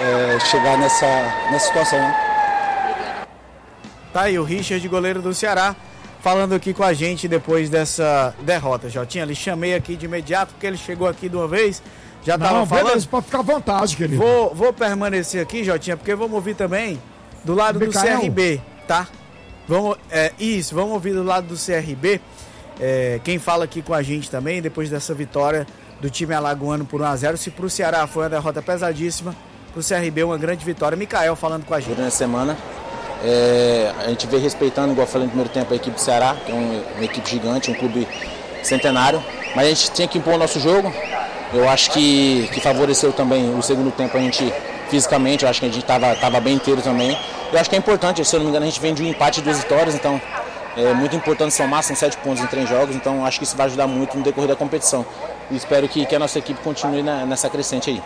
chegar nessa situação, né? Tá aí o Richard, goleiro do Ceará, falando aqui com a gente depois dessa derrota, Jotinha. Lhe chamei aqui de imediato porque ele chegou aqui de uma vez, já tava falando. Beleza, pode ficar à vontade, querido. Vou permanecer aqui, Jotinha, porque vamos ouvir também do lado do CRB, tá? Vamos ouvir do lado do CRB. Quem fala aqui com a gente também, depois dessa vitória do time alagoano por 1-0, se pro Ceará foi uma derrota pesadíssima, pro CRB uma grande vitória. Mikael falando com a gente. Durante a semana, a gente vem respeitando, igual eu falei no primeiro tempo, a equipe do Ceará, que é uma equipe gigante, um clube centenário, mas a gente tinha que impor o nosso jogo. Eu acho que favoreceu também o segundo tempo a gente fisicamente, eu acho que a gente estava bem inteiro também. Eu acho que é importante, se eu não me engano, a gente vem de um empate e 2 vitórias, então é muito importante somar, são 7 pontos em 3 jogos, então acho que isso vai ajudar muito no decorrer da competição. E espero que a nossa equipe continue nessa crescente aí.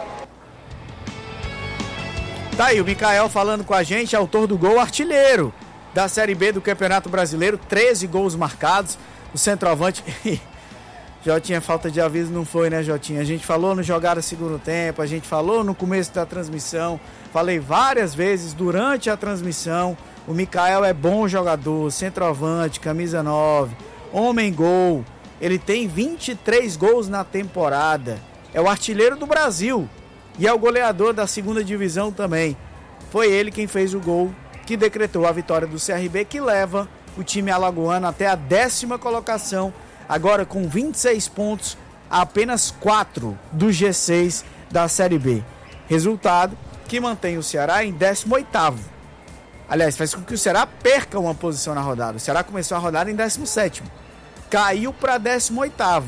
Tá aí o Mikael falando com a gente, autor do gol, artilheiro da Série B do Campeonato Brasileiro, 13 gols marcados, o centroavante. Jotinha, falta de aviso não foi, né, Jotinha? A gente falou no Jogada Segundo Tempo, a gente falou no começo da transmissão, falei várias vezes durante a transmissão, o Mikael é bom jogador, centroavante, camisa 9, homem gol, ele tem 23 gols na temporada, é o artilheiro do Brasil e é o goleador da segunda divisão também. Foi ele quem fez o gol que decretou a vitória do CRB, que leva o time alagoano até a 10ª colocação, agora com 26 pontos, a apenas 4 do G6 da Série B. Resultado que mantém o Ceará em 18º. Aliás, faz com que o Ceará perca uma posição na rodada. O Ceará começou a rodada em 17º. Caiu para 18º.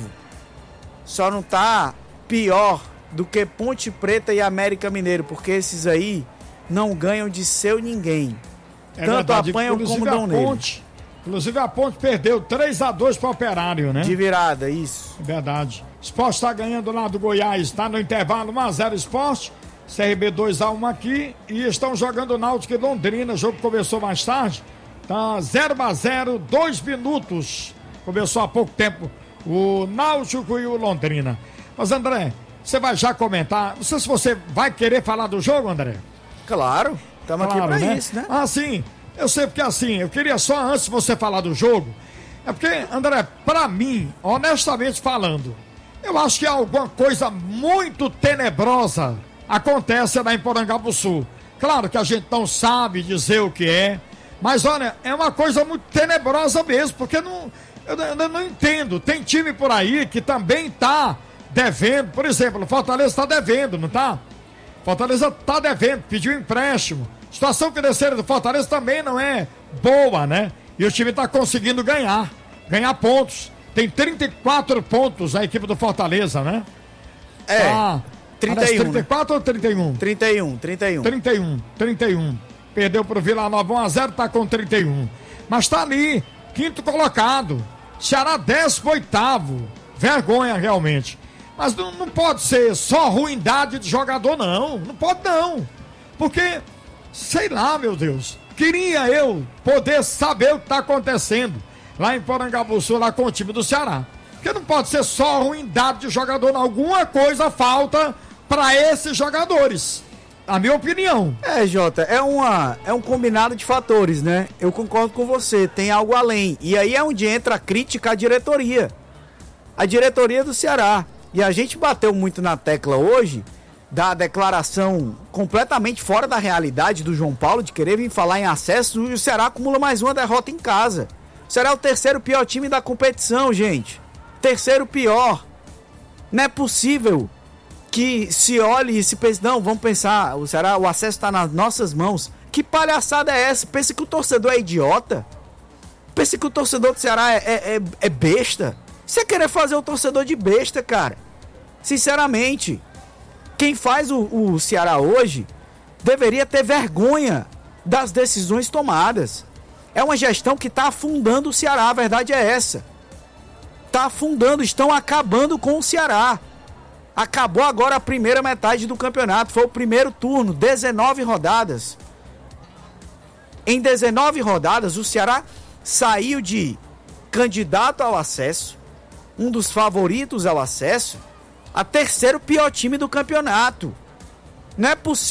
Só não tá pior do que Ponte Preta e América Mineiro, porque esses aí não ganham de seu ninguém. Tanto verdade, apanham como dão nele. Inclusive a Ponte perdeu 3-2 para o Operário, né? De virada, isso. Verdade. Sport está ganhando lá do Goiás, está no intervalo 1-0 Sport, CRB 2-1 aqui, e estão jogando Náutico e Londrina, o jogo começou mais tarde, tá 0-0, 2 minutos, começou há pouco tempo o Náutico e o Londrina. Mas André, você vai já comentar, não sei se você vai querer falar do jogo, André? Claro, estamos aqui pra isso, né? Ah, sim, eu sei porque assim, eu queria só antes de você falar do jogo, é porque, André, pra mim, honestamente falando, eu acho que alguma coisa muito tenebrosa acontece lá em Porangabuçu. Claro que a gente não sabe dizer o que é, mas olha, é uma coisa muito tenebrosa mesmo, porque eu não entendo. Tem time por aí que também tá devendo, por exemplo, o Fortaleza tá devendo, não tá? Fortaleza tá devendo, pediu empréstimo. Situação financeira do Fortaleza também não é boa, né? E o time tá conseguindo ganhar pontos. Tem 34 pontos a equipe do Fortaleza, né? 31. 34 ou 31? 31. Perdeu pro Vila Nova 1-0, tá com 31. Mas tá ali, 5º colocado. Ceará 18º. Vergonha realmente. Mas não pode ser só ruindade de jogador, não. Não pode não. Porque, sei lá, meu Deus. Queria eu poder saber o que tá acontecendo lá em Porangabuçu, lá com o time do Ceará. Porque não pode ser só ruindade de jogador, não. Alguma coisa falta para esses jogadores, a minha opinião. Jota, é um combinado de fatores, né? Eu concordo com você, tem algo além. E aí é onde entra a crítica à diretoria. A diretoria do Ceará. E a gente bateu muito na tecla hoje da declaração completamente fora da realidade do João Paulo de querer vir falar em acesso, e o Ceará acumula mais uma derrota em casa. O Ceará é o 3º pior time da competição, gente. 3º pior. Não é possível que se olhe e se pense, não, vamos pensar, o Ceará, o acesso está nas nossas mãos. Que palhaçada é essa? Pensa que o torcedor é idiota? Pensa que o torcedor do Ceará é besta? Você querer fazer o torcedor de besta, cara? Sinceramente, quem faz o Ceará hoje deveria ter vergonha das decisões tomadas. É uma gestão que está afundando o Ceará, a verdade é essa. Está afundando, estão acabando com o Ceará. Acabou agora a primeira metade do campeonato, foi o primeiro turno, 19 rodadas. Em 19 rodadas, o Ceará saiu de candidato ao acesso, um dos favoritos ao acesso, a 3º pior time do campeonato. Não é possível.